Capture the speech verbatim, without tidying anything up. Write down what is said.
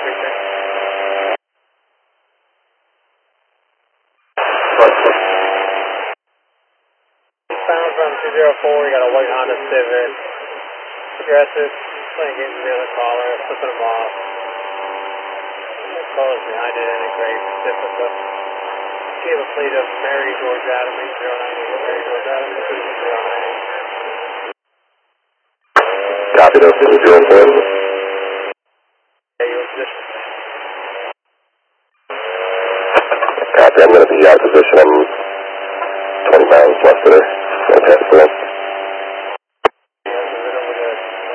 Found from two zero four, you got a white Honda Civic. Aggressive, playing games with the other caller, flipping them off. The caller's behind it in a great difficult. Gave a fleet of Mary George Adams, eight zero nine, Mary George Adams, eight zero nine. Copy those, this is your four. Yeah, you were position. Copy, I'm going to be out of position. I'm twenty miles left of there. Okay, cool.